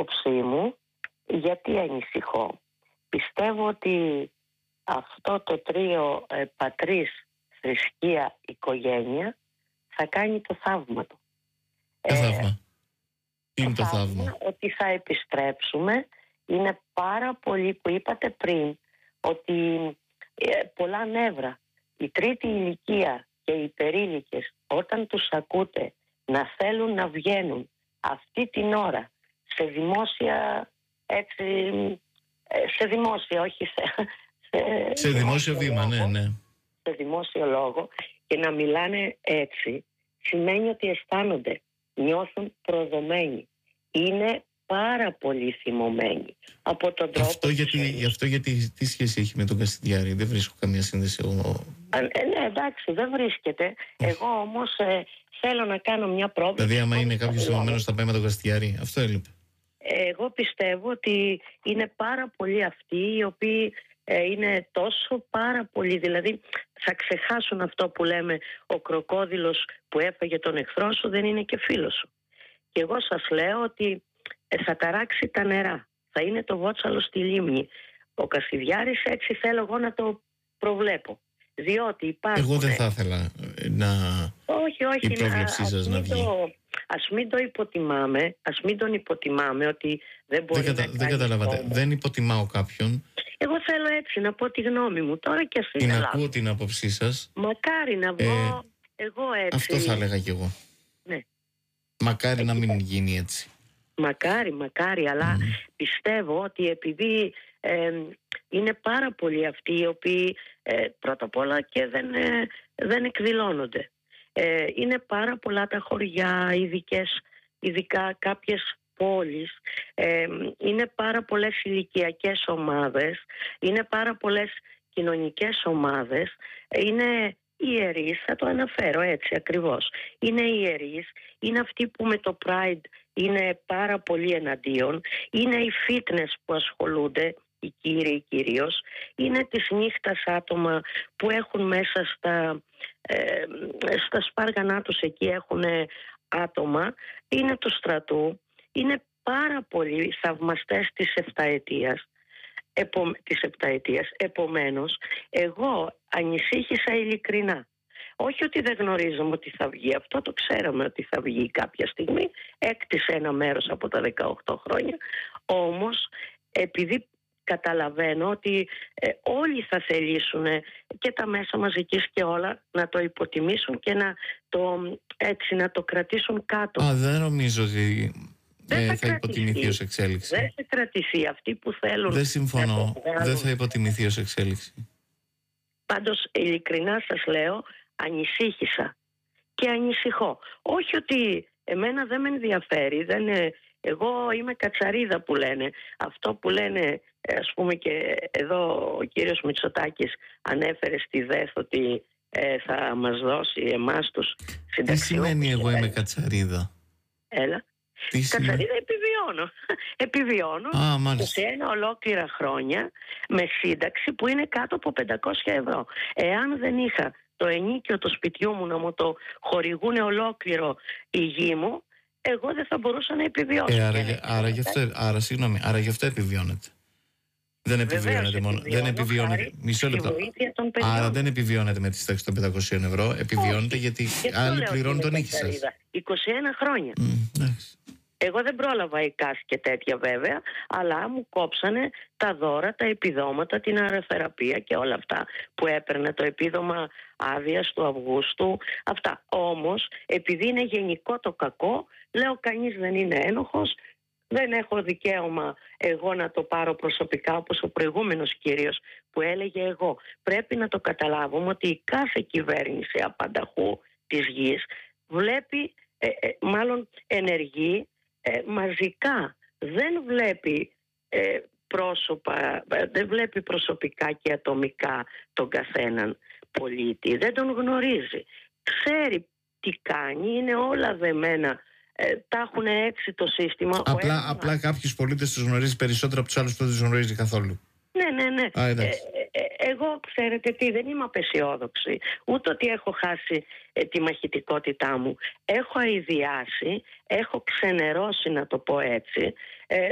άποψή μου, γιατί ανησυχώ. Πιστεύω ότι αυτό το τρίο πατρίς, θρησκεία, οικογένεια θα κάνει το θαύμα του. Το θαύμα. Είναι το θαύμα. Ότι θα επιστρέψουμε. Είναι πάρα πολύ που είπατε πριν, ότι πολλά νεύρα, η τρίτη ηλικία και οι υπερήλικες, όταν τους ακούτε να θέλουν να βγαίνουν αυτή την ώρα σε δημόσια, έτσι, σε δημόσια, όχι σε δημόσιο βήμα, λόγο, ναι. σε δημόσιο λόγο, και να μιλάνε έτσι, σημαίνει ότι αισθάνονται, νιώθουν προδομένοι. Είναι πάρα πολύ θυμωμένοι από τον τρόπο. Αυτό γιατί τι σχέση έχει με τον Καστιδιάρη? Δεν βρίσκω καμία σύνδεση εγώ. Ναι, εντάξει, δεν βρίσκεται. Εγώ όμως θέλω να κάνω μια πρόβλεψη. Δηλαδή, άμα είναι κάποιος θυμωμένος, θα πάει με τον Καστιδιάρη. Αυτό έλειπε. Εγώ πιστεύω ότι είναι πάρα πολλοί αυτοί οι οποίοι είναι τόσο πάρα πολλοί. Δηλαδή, θα ξεχάσουν αυτό που λέμε, ο κροκόδιλος που έφαγε τον εχθρό σου δεν είναι και φίλος σου. Και εγώ σας λέω ότι θα ταράξει τα νερά. Θα είναι το βότσαλο στη λίμνη. Ο Κασιδιάρης, έτσι θέλω εγώ να το προβλέπω. Διότι υπάρχουν... Εγώ δεν θα ήθελα να... Όχι, η πρόβλεψή σας να βγει. Ας μην το υποτιμάμε, ας μην τον υποτιμάμε ότι δεν μπορεί να κάνει. Δεν καταλάβατε. Δεν υποτιμάω κάποιον. Εγώ θέλω έτσι να πω τη γνώμη μου τώρα και την ακούω την άποψή σας. Μακάρι να βγω εγώ έτσι. Αυτό θα έλεγα κι εγώ. Ναι. Μακάρι να μην γίνει έτσι. Μακάρι, αλλά πιστεύω ότι επειδή είναι πάρα πολλοί αυτοί οι οποίοι πρώτα απ' όλα και δεν εκδηλώνονται. Είναι πάρα πολλά τα χωριά, ειδικά κάποιες πόλεις, είναι πάρα πολλές ηλικιακές ομάδες, είναι πάρα πολλές κοινωνικές ομάδες, είναι ιερείς, θα το αναφέρω έτσι ακριβώς. Είναι ιερείς, είναι αυτοί που με το Pride είναι πάρα πολύ εναντίον, είναι οι fitness που ασχολούνται, οι κύριοι κυρίως, είναι της νύχτας άτομα που έχουν μέσα στα σπάργανά τους εκεί έχουν άτομα, είναι του στρατού, είναι πάρα πολλοί θαυμαστές της επταετίας. Επομένως, εγώ ανησύχησα ειλικρινά. Όχι ότι δεν γνωρίζαμε ότι θα βγει, αυτό το ξέραμε ότι θα βγει κάποια στιγμή, έκτισε ένα μέρος από τα 18 χρόνια, όμως επειδή καταλαβαίνω ότι όλοι θα θελήσουν και τα μέσα μαζικής και όλα να το υποτιμήσουν και να το κρατήσουν κάτω. Δεν νομίζω ότι θα υποτιμηθεί ως εξέλιξη. Δεν θα κρατηθεί. Αυτοί που θέλουν... Δεν συμφωνώ. Δεν θα υποτιμηθεί ως εξέλιξη. Πάντως ειλικρινά σας λέω, ανησύχησα και ανησυχώ. Όχι ότι εμένα δεν με ενδιαφέρει, εγώ είμαι κατσαρίδα που λένε. Αυτό που λένε, ας πούμε, και εδώ ο κύριος Μητσοτάκης ανέφερε στη ΔΕΘ ότι θα μας δώσει εμάς τους συνταξιούχους. Τι σημαίνει εγώ είμαι κατσαρίδα? Έλα. Κατσαρίδα επιβιώνω σε ένα ολόκληρα χρόνια με σύνταξη που είναι κάτω από 500 ευρώ. Εάν δεν είχα το ενίκιο του σπιτιού μου να μου το χορηγούν ολόκληρο η γη μου, εγώ δεν θα μπορούσα να επιβιώσω. Άρα γι' αυτό επιβιώνεται. Δεν επιβιώνεται μόνο. Δεν επιβιώνεται. Μισό λεπτό. Άρα δεν επιβιώνεται με τη σύνταξη των 500 ευρώ. Επιβιώνεται γιατί άλλοι πληρώνουν τον νίκη σας. 21 χρόνια. Εγώ δεν πρόλαβα εικάς και τέτοια βέβαια, αλλά μου κόψανε τα δώρα, τα επιδόματα, την αεροθεραπεία και όλα αυτά που έπαιρνε, το επίδομα άδειας του Αυγούστου. Αυτά. Όμως, επειδή είναι γενικό το κακό, λέω κανείς δεν είναι ένοχος, δεν έχω δικαίωμα εγώ να το πάρω προσωπικά όπως ο προηγούμενος κύριος που έλεγε εγώ. Πρέπει να το καταλάβουμε ότι η κάθε κυβέρνηση απανταχού της γης βλέπει, μάλλον ενεργεί μαζικά. Δεν βλέπει πρόσωπα, δεν βλέπει προσωπικά και ατομικά τον καθέναν πολίτη. Δεν τον γνωρίζει. Ξέρει τι κάνει, είναι όλα δεμένα. Τα έχουν έτσι το σύστημα. Απλά κάποιους πολίτες τους γνωρίζει περισσότερο από τους άλλους που δεν τους γνωρίζει καθόλου. Ναι. Εγώ ξέρετε τι, δεν είμαι απεσιόδοξη. Ούτε ότι έχω χάσει τη μαχητικότητά μου. Έχω αηδιάσει, έχω ξενερώσει, να το πω έτσι.